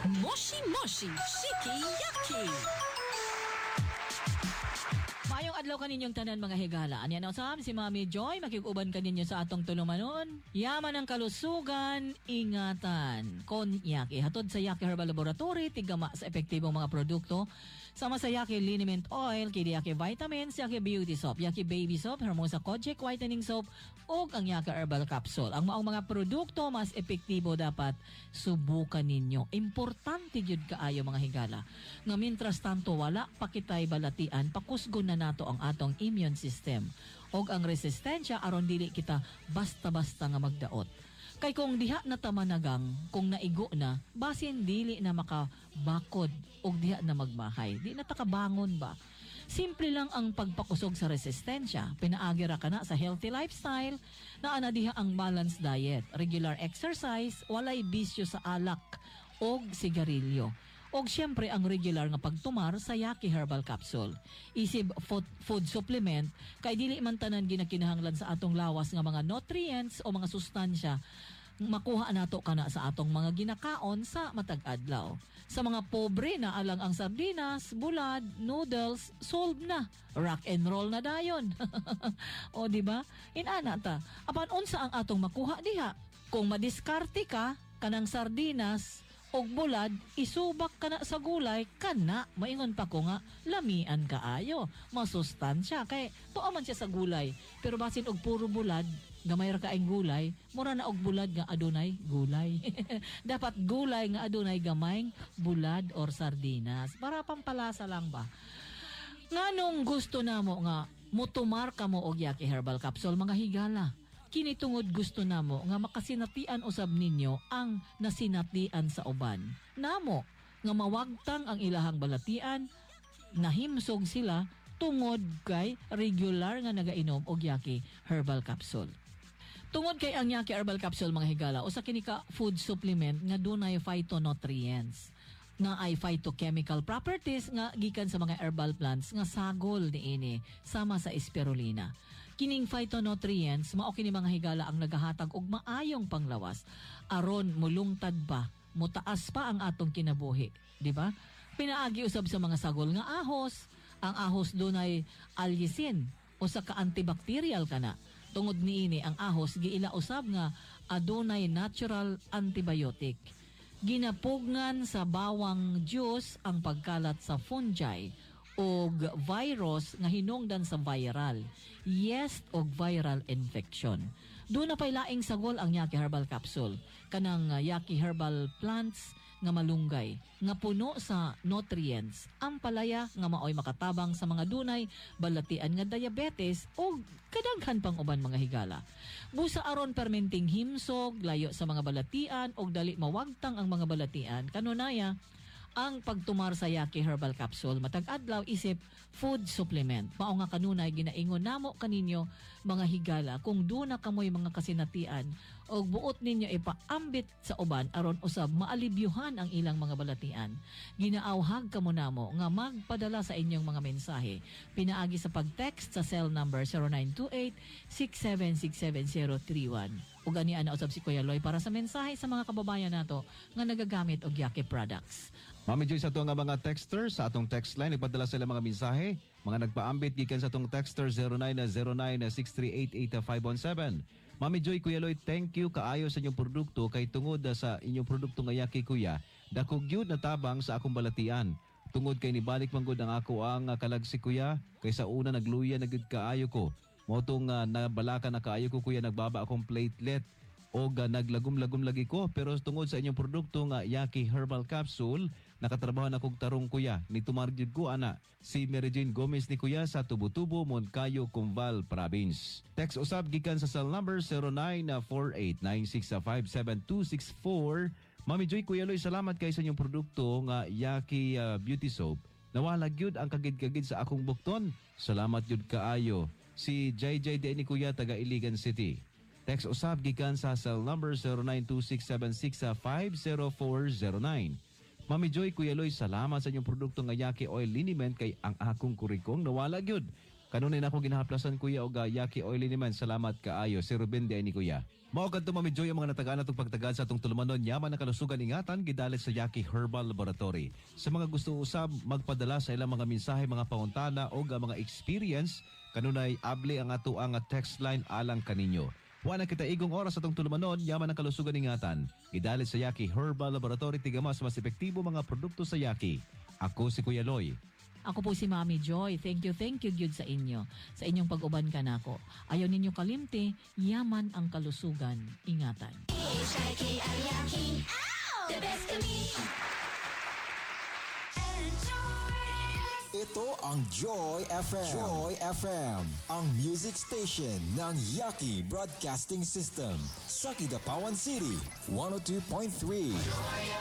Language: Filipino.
Moshi Moshi Shiki Yaki. Mayong adlaw kaninyong tanan mga higala. Anya na usab si Mami Joy makig-uban kaninyo sa atong tulumanon. Yaman ang kalusugan, ingatan. Kon Yaki hatod sa Yaki Herbal Laboratory tigama sa epektibong mga produkto. Sama sa Yaki Liniment Oil, kini Yaki Vitamins, Yaki Beauty Soap, Yaki Baby Soap, Hermosa Kojic Whitening Soap, ug ang Yaki Herbal Capsule. Ang maong mga produkto mas epektibo dapat subukan ninyo. Importante jud kaayo mga higala. Nga mintras tanto wala pa kitay balatian, pakusgon na nato ang atong immune system og ang resistensya aron dili kita basta-basta nga magdaot. Kay kung diha na tamanagang, kung naigo na, basin dili na makabakod o diha na magmahay. Di na takabangon ba? Simple lang ang pagpakusog sa resistensya. Pinaagira ka na sa healthy lifestyle na ana diha ang balanced diet, regular exercise, walay bisyo sa alak o sigarilyo. O siyempre ang regular nga pagtumar sa Yaki Herbal Capsule. Isib food supplement kay dili man tanan ginakinahanglan sa atong lawas nga mga nutrients o mga sustansya makuha nato kana sa atong mga ginakaon sa matag adlaw. Sa mga pobre na alang ang sardinas, bulad, noodles, solve na. Rock and roll na dayon. O di ba? Inana ta. Apan unsa ang atong makuha diha? Kung madiskarte ka kanang sardinas og bulad, isubak ka na sa gulay, kana, maingon pa ko nga, lamian kaayo, masustansya, kay tuwa man siya sa gulay, pero basin og puro bulad, gamay ra kaayong gulay, mura na og bulad nga adunay gulay. Dapat gulay nga adunay gamayng bulad or sardinas, para pampalasa lang ba? Nganong gusto namo nga, mutumar ka mo og Yaki Herbal Capsule, mga higala? Kinitungod gusto namo nga makasinatian usab ninyo ang nasinatian sa uban. Namo nga mawagtang ang ilahang balatian, nahimsog sila tungod kay regular nga nagainom og Yaki Herbal Capsule. Tungod kay ang Yaki Herbal Capsule mga higala usa kini ka food supplement nga dunay phytonutrients nga ay phytochemical properties nga gikan sa mga herbal plants nga sagol niini sama sa spirulina. Kining phytonutrients mao kini mga higala ang nagahatag og maayong panglawas aron mulungtad pa, mutaas pa ang atong kinabuhi, di ba? Pinaagi usab sa mga sagol nga ahos. Ang ahos dunay allicin usa ka antibacterial kana. Tungod niini ang ahos giila usab nga adunay natural antibiotic. Ginapugngan sa bawang juice ang pagkalat sa fungi og virus nga hinungdan sa viral, yeast og viral infection. Doon na pay laing sagol ang Yaki Herbal Capsule, kanang Yaki Herbal Plants nga malunggay, nga puno sa nutrients, ang palaya nga maoy makatabang sa mga dunay, balatian nga diabetes o kadaghan pang uban mga higala. Busa aron permenting himsog, layo sa mga balatian o dali mawagtang ang mga balatian, kanunaya, ang pagtumar sa Yaki Herbal Capsule matag adlaw isip food supplement. Mao nga kanunay ginaingon namo kaninyo mga higala kung duna kamoy mga kasinatian og buot ninyo ipaambit sa uban aron usab maalibyuhan ang ilang mga balatian. Ginaawhag kamo namo nga magpadala sa inyong mga mensahe. Pinaagi sa pag-text sa cell number 0928-6767-031. Ug ani ana usab si Kuya Loy para sa mensahe sa mga kababayan nato nga nagagamit og Yaki products. Mami Joy sa itong mga texter sa atong text line, ipadala sila mga mensahe. Mga nagpaambit gikan sa atong texter 0909-638-8517. Mami Joy, Kuya Lloyd, thank you kaayo sa inyong produkto kay tungod sa inyong produkto nga Yaki Kuya. Dakog gyud natabang sa akong balatian. Tungod kay nibalik manggod ang ako ang kalag si Kuya kay sa una nagluya na gyud kaayo ko. Mao tong nabalaka na kaayo ko Kuya, nagbaba akong platelet o naglagom-lagom lagi ko, pero tungod sa inyong produkto nga Yaki Herbal Capsule nakatrabaho na kog tarong Kuya ni tumarjud ko ana si Mary Jane Gomez ni Kuya sa Tubo-Tubo, Moncayo, Cumbal Province. Text usab gikan sa cell number 0948-965-7264. Mami Joy, Kuya Loy, salamat kay sa inyong produkto nga Yaki Beauty Soap. Nawala gyud ang kagid-kagid sa akong bukton. Salamat gyud kaayo. Si JJ ni Kuya taga Iligan City. Text usab gikan sa cell number 092676500409. Mami Joy, Kuya Loy, salamat sa inyong produkto nga Yaki Oil Liniment kay ang akong kurikong nawala gyud. Kanunay na ako ginahaplasan kuya og yaki oily naman. Salamat kaayo. Si Ruben di ay ni kuya. Mao kadto Mami Joy ang mga natagaan atong pagtagad sa atong tulumanon yaman ang kalusugan ingatan gidalit sa Yaki Herbal Laboratory. Sa mga gusto usab magpadala sa ilang mga mensahe, mga pangutana o mga experience kanunay abli ang ato ang text line alang kaninyo. Wa na kita igong oras atong tulumanon yaman ang kalusugan ingatan. Gidalit sa Yaki Herbal Laboratory tigamas mas epektibo mga produkto sa Yaki. Ako si Kuya Loy. Ako po si Mami Joy. Thank you gyud sa inyo. Sa inyong pag-uban ka nako. Ayaw ninyo kalimte, yaman ang kalusugan. Ingatan. Shikey and yucky. Ow! The best of me. Ito ang Joy FM. Joy FM, ang music station ng Yaki Broadcasting System sa Kidapawan City, 102.3.